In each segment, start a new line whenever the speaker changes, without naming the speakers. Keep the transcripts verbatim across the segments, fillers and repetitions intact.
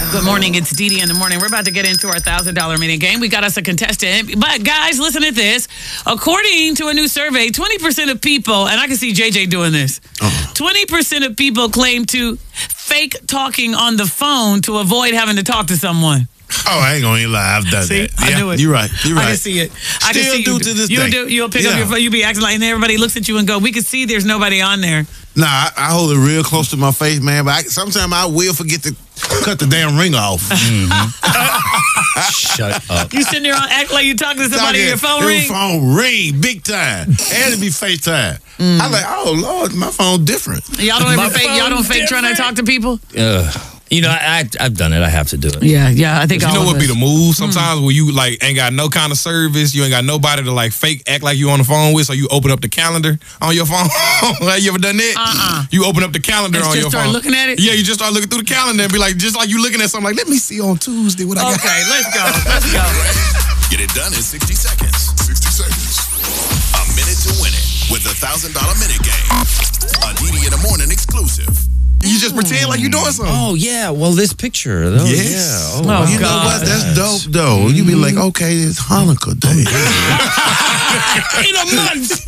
Good morning. It's Dee Dee in the morning. We're about to get into our one thousand dollars minute game. We got us a contestant. But, guys, listen to this. According to a new survey, twenty percent of people, and I can see J J doing this, uh-huh. twenty percent of people claim to fake talking on the phone to avoid having to talk to someone.
Oh, I ain't gonna even lie. I've done
see,
that.
I
yeah,
knew it.
You're right. You're right.
I can see it. I
Still
can see
do
you
to this
you'll
day.
Do, you'll pick
yeah.
up your phone. You'll be acting like, and everybody looks at you and go, we can see there's nobody on there.
Nah, I, I hold it real close to my face, man. But I, sometimes I will forget to cut the damn ring off. Mm-hmm.
Shut up.
You sitting there and act like you're talking to somebody and your phone
your
ring?
Your phone ring, big time. And it be FaceTime. Mm. I'm like, oh, Lord, my phone different.
Y'all don't ever fake, y'all don't fake trying to talk to people?
Uh, you know, I, I, I've done it. I have to do it.
Yeah, yeah, I think
You
all
know
of
what
us.
be the move sometimes mm. where you like ain't got no kind of service, you ain't got nobody to like fake act like you on the phone with, so you open up the calendar on your phone. Have you ever done that?
Uh-uh.
You open up the calendar
Let's
on
just
your
start
phone.
looking at it?
Yeah, you just start looking through the calendar and be like, just like you looking at something like, let me see on Tuesday what I got.
Okay, let's go. Let's go.
Get it done in sixty seconds. sixty seconds. A minute to win it with the one thousand dollars minute game. A Dee Dee in the morning exclusive.
You just pretend like you're doing something.
Oh, yeah. Well, this picture, though.
Yes.
Yeah. Oh,
Oh,
wow.
You know what? That's dope, though. You be like, okay, it's Hanukkah Day.
In a month.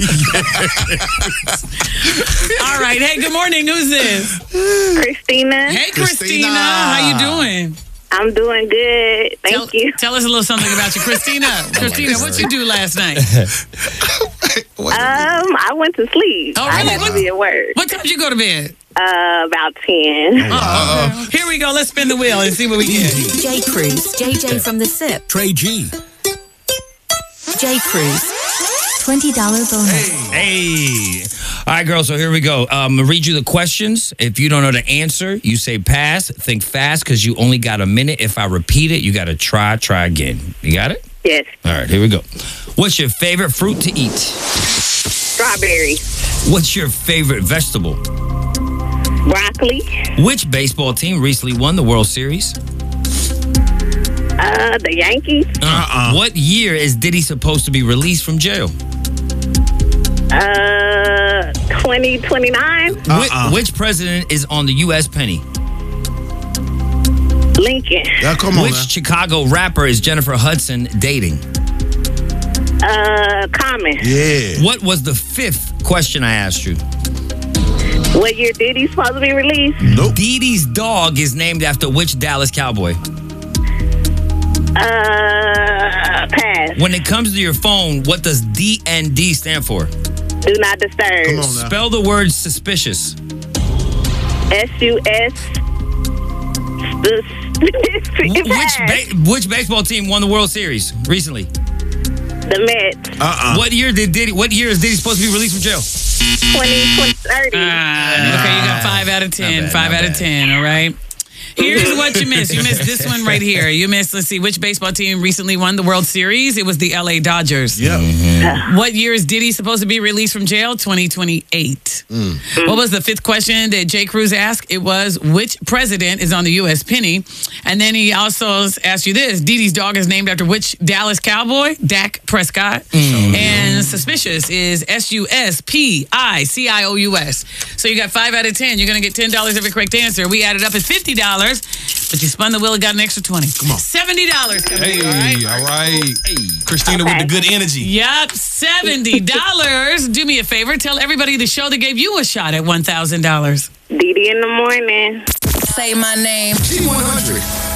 All right. Hey, good morning. Who's this?
Christina.
Hey, Christina.
Christina.
How you doing?
I'm doing good. Thank
tell,
you.
Tell us a little something about you. Christina. Christina, what you do last night?
Um, I went to sleep.
Oh,
I
really?
had to be at work.
What time did you go to bed?
Uh, about ten.
Oh, okay. Here we go. Let's spin the wheel and see what we get.
J. Cruz, J J from the S I P.
Trey G.
J. Cruz, twenty dollars bonus.
Hey. All right, girls, so here we go. Um, I'll read you the questions. If you don't know the answer, you say pass. Think fast because you only got a minute. If I repeat it, you got to try, try again. You got it?
Yes.
All right, here we go. What's your favorite fruit to eat?
Strawberry.
What's your favorite vegetable?
Broccoli.
Which baseball team recently won the World Series?
Uh, the Yankees.
Uh-uh. What year is Diddy supposed to be released from jail?
Uh, twenty twenty-nine.
Uh-uh. Which, which president is on the U S penny?
Lincoln.
Yeah, come on
Which
now.
Chicago rapper is Jennifer Hudson dating?
Uh, Common.
Yeah.
What was the fifth question I asked you?
What year did he supposed to be released?
Nope.
Dee Dee's dog is named after which Dallas Cowboy?
Uh, pass.
When it comes to your phone, what does D N D stand for?
Do not disturb.
Come on now.
Spell the word suspicious.
S U S.
Which ba- which baseball team won the World Series recently?
The Mets.
Uh-uh.
What year did Diddy? What year is Diddy supposed to be released from jail?
twenty, twenty, thirty.
Uh, okay, you got five out of ten.
bad,
five
not
out of
bad.
ten, all right? Here's what you missed. You missed this one right here. You missed, let's see, which baseball team recently won the World Series? It was the L A Dodgers.
Yeah.
Mm-hmm.
What year is Diddy supposed to be released from jail? twenty twenty-eight. Mm. What was the fifth question that Jay Cruz asked? It was, which president is on the U S penny? And then he also asked you this. Diddy's dog is named after which Dallas Cowboy? Dak Prescott. Mm. And suspicious is S U S P I C I O U S. So you got five out of ten. You're going to get ten dollars every correct answer. We added up at fifty dollars, but you spun the wheel and got an extra twenty. Come on. seventy dollars.
Hey, all right. All right.
Hey.
Christina
Okay.
with the good energy.
Yup, seventy dollars. Do me a favor. Tell everybody the show that gave you a shot at one thousand dollars.
Dee Dee in the morning.
Say my name.
G one hundred.